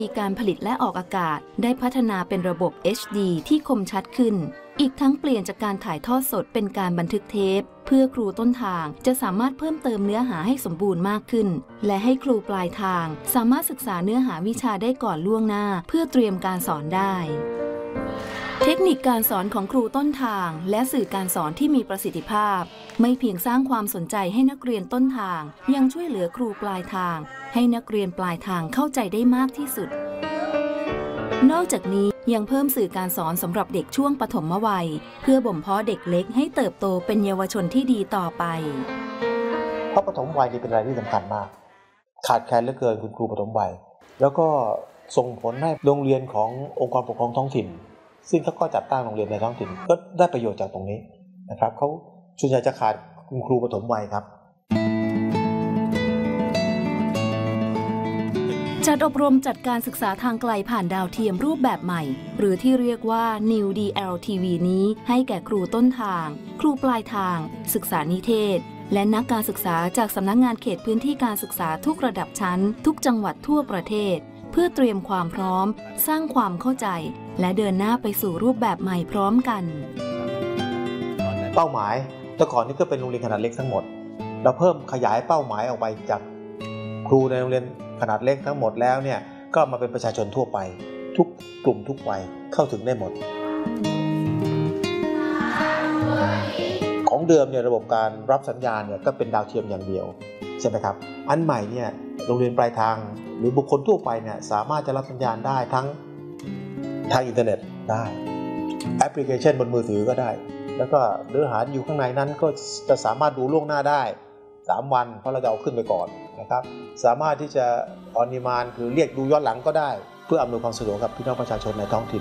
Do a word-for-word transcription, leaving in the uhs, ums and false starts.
มีการผลิตและออกอากาศได้พัฒนาเป็นระบบ เอช ดี ที่คมชัดขึ้นอีกทั้งเปลี่ยนจากการถ่ายทอดสดเป็นการบันทึกเทปเพื่อครูต้นทางจะสามารถเพิ่มเติมเนื้อหาให้สมบูรณ์มากขึ้นและให้ครูปลายทางสามารถศึกษาเนื้อหาวิชาได้ก่อนล่วงหน้าเพื่อเตรียมการสอนได้เทคนิคการสอนของครูต้นทางและสื่อการสอนที่มีประสิทธิภาพไม่เพียงสร้างความสนใจให้นักเรียนต้นทางยังช่วยเหลือครูปลายทางให้นักเรียนปลายทางเข้าใจได้มากที่สุดนอกจากนี้ยังเพิ่มสื่อการสอนสำหรับเด็กช่วงปฐมวัยเพื่อบ่มเพาะเด็กเล็กให้เติบโตเป็นเยาวชนที่ดีต่อไปเพราะปฐมวัยนี่เป็นอะไรที่สำคัญมากขาดแคลนเหลือเกินคุณครูปฐมวัยแล้วก็ส่งผลให้โรงเรียนขององค์กรปกครองท้องถิ่นซึ่งเขาก็จัดตั้งโรงเรียนในท้องถิ่นก็ได้ประโยชน์จากตรงนี้นะครับเขาส่วนใหญ่จะขาดคุณครูปฐมวัยครับจัดอบรมจัดการศึกษาทางไกลผ่านดาวเทียมรูปแบบใหม่หรือที่เรียกว่า New ดี แอล ที วี นี้ให้แก่ครูต้นทางครูปลายทางศึกษานิเทศและนักการศึกษาจากสำนักงานเขตพื้นที่การศึกษาทุกระดับชั้นทุกจังหวัดทั่วประเทศเพื่อเตรียมความพร้อมสร้างความเข้าใจและเดินหน้าไปสู่รูปแบบใหม่พร้อมกันเป้าหมายแต่ก่อนนี่ก็เป็นโรงเรียนขนาดเล็กทั้งหมดเราเพิ่มขยายเป้าหมายออกไปจากครูในโรงเรียนขนาดเล็กทั้งหมดแล้วเนี่ยก็มาเป็นประชาชนทั่วไปทุกกลุ่มทุกวัยเข้าถึงได้หมดของเดิมเนี่ยระบบการรับสัญญาณเนี่ยก็เป็นดาวเทียมอย่างเดียวใช่ไหมครับอันใหม่เนี่ยโรงเรียนปลายทางหรือบุคคลทั่วไปเนี่ยสามารถจะรับสัญญาณได้ทั้งทางอินเทอร์เน็ตได้แอปพลิเคชันบนมือถือก็ได้แล้วก็เนื้อหาอยู่ข้างในนั้นก็จะสามารถดูล่วงหน้าได้สามวันเพราะเราจะเอาขึ้นไปก่อนนะครับสามารถที่จะออนดีมานด์คือเรียกดูย้อนหลังก็ได้เพื่ออำนวยความสะดวกกับพี่น้องประชาชนในท้องถิ่น